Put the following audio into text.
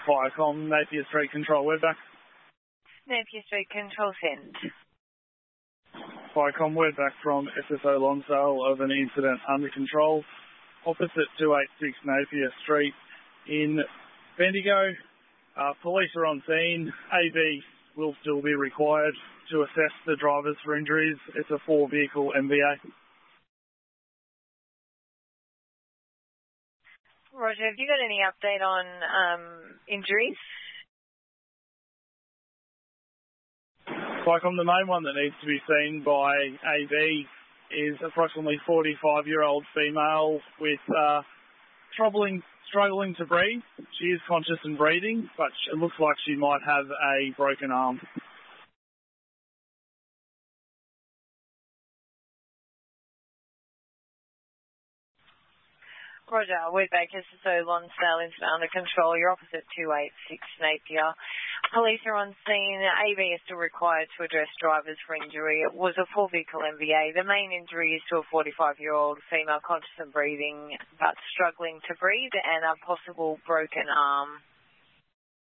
Viacom, Napier Street Control, we're back. Napier Street Control send. Viacom, we're back from SSO Lonsdale of an incident under control opposite 286 Napier Street in Bendigo. Police are on scene. AB will still be required to assess the drivers for injuries. It's a 4-vehicle MVA. Roger, have you got any update on injuries? Viacom, the main one that needs to be seen by AB is approximately 45-year-old female with struggling to breathe. She is conscious and breathing, but it looks like she might have a broken arm. Roger, we're back. SSO Lonsdale is under control. You're opposite 286 Napier. Police are on scene. AB is still required to address drivers for injury. It was a 4-vehicle MVA. The main injury is to a 45-year-old female conscious and breathing but struggling to breathe and a possible broken arm.